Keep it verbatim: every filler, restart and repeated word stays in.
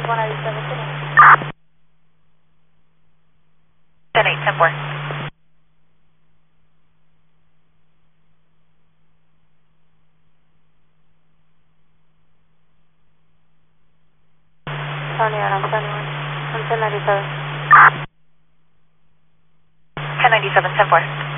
one ninety-seven, ten eight, ten four. seventy-one, I'm seventy-one. I'm ten ninety-seven. ten ninety-seven, ten four.